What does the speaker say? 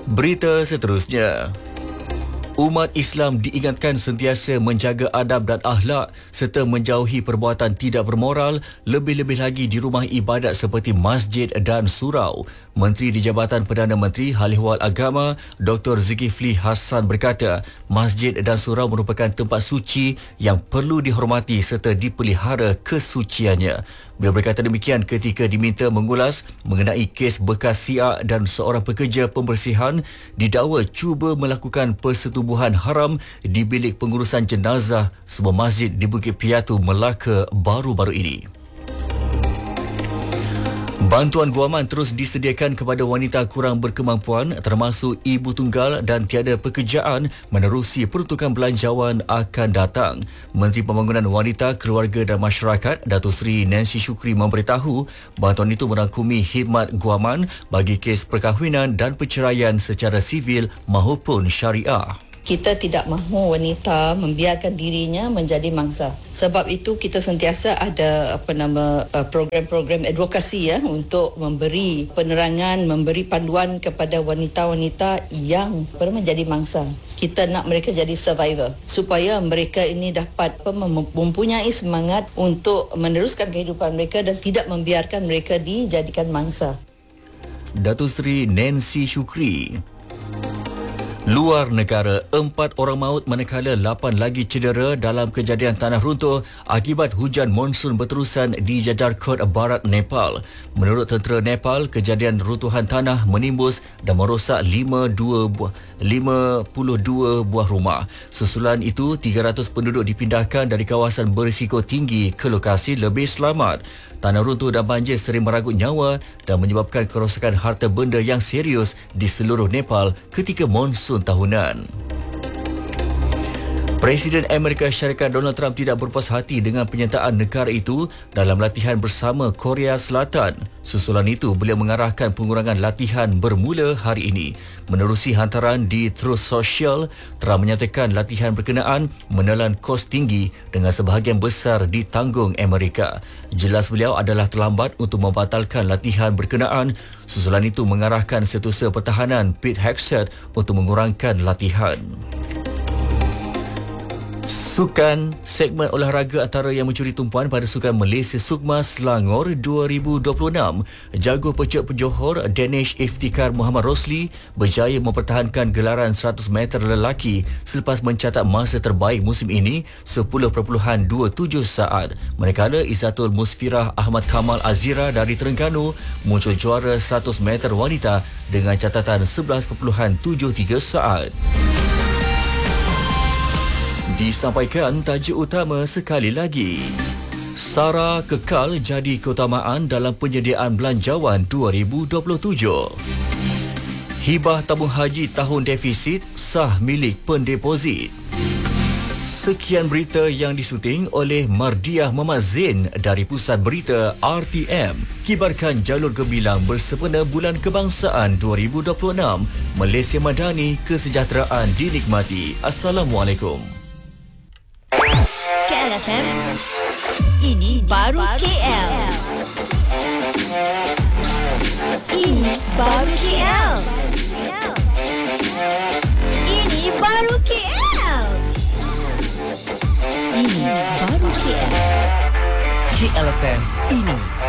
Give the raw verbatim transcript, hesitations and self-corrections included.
Berita seterusnya. Umat Islam diingatkan sentiasa menjaga adab dan akhlak serta menjauhi perbuatan tidak bermoral, lebih-lebih lagi di rumah ibadat seperti masjid dan surau. Menteri di Jabatan Perdana Menteri Hal Ehwal Agama Doktor Zulkifli Hassan berkata, masjid dan surau merupakan tempat suci yang perlu dihormati serta dipelihara kesuciannya. Beliau berkata demikian ketika diminta mengulas mengenai kes bekas siak dan seorang pekerja pembersihan didakwa cuba melakukan persetubuhan haram di bilik pengurusan jenazah sebuah masjid di Bukit Piatu, Melaka baru-baru ini. Bantuan guaman terus disediakan kepada wanita kurang berkemampuan termasuk ibu tunggal dan tiada pekerjaan menerusi peruntukan belanjawan akan datang. Menteri Pembangunan Wanita, Keluarga dan Masyarakat Datuk Seri Nancy Shukri memberitahu bantuan itu merangkumi khidmat guaman bagi kes perkahwinan dan perceraian secara sivil maupun syariah. Kita tidak mahu wanita membiarkan dirinya menjadi mangsa. Sebab itu kita sentiasa ada apa nama program-program advokasi ya untuk memberi penerangan, memberi panduan kepada wanita-wanita yang pernah menjadi mangsa. Kita nak mereka jadi survivor supaya mereka ini dapat mempunyai semangat untuk meneruskan kehidupan mereka dan tidak membiarkan mereka dijadikan mangsa. Datuk Seri Nancy Shukri. Luar negara, empat orang maut manakala lapan lagi cedera dalam kejadian tanah runtuh akibat hujan monsun berterusan di Jajarkot, Barat Nepal. Menurut tentera Nepal, kejadian runtuhan tanah menimbus dan merosak lima puluh dua buah rumah. Susulan itu, tiga ratus penduduk dipindahkan dari kawasan berisiko tinggi ke lokasi lebih selamat. Tanah runtuh dan banjir sering meragut nyawa dan menyebabkan kerosakan harta benda yang serius di seluruh Nepal ketika monsun tahunan. Presiden Amerika Syarikat Donald Trump tidak berpuas hati dengan penyertaan negara itu dalam latihan bersama Korea Selatan. Susulan itu, beliau mengarahkan pengurangan latihan bermula hari ini. Menerusi hantaran di Truth Social, Trump menyatakan latihan berkenaan menelan kos tinggi dengan sebahagian besar ditanggung Amerika. Jelas beliau adalah terlambat untuk membatalkan latihan berkenaan. Susulan itu mengarahkan Setiausaha Pertahanan Pete Hegseth untuk mengurangkan latihan. Sukan, segmen olahraga antara yang mencuri tumpuan pada Sukan Malaysia Sukma Selangor dua ribu dua puluh enam. Jago pecuk penjohor Danish Iftikhar Muhammad Rosli berjaya mempertahankan gelaran seratus meter lelaki selepas mencatat masa terbaik musim ini sepuluh perpuluhan dua tujuh saat. Manakala Izzatul Musfirah Ahmad Kamal Azira dari Terengganu muncul juara seratus meter wanita dengan catatan sebelas perpuluhan tujuh tiga saat. Disampaikan tajuk utama sekali lagi. SARA kekal jadi keutamaan dalam penyediaan belanjawan dua ribu dua puluh tujuh. Hibah tabung haji tahun defisit sah milik pendeposit. Sekian berita yang disuting oleh Mardiah Muhammad Zain dari Pusat Berita R T M. Kibarkan jalur gemilang bersempena Bulan Kebangsaan dua ribu dua puluh enam. Malaysia Madani, kesejahteraan dinikmati. Assalamualaikum. K L F M, ini baru K L. Ini baru K L. Ini baru K L. Ini baru K L. K L F M, ini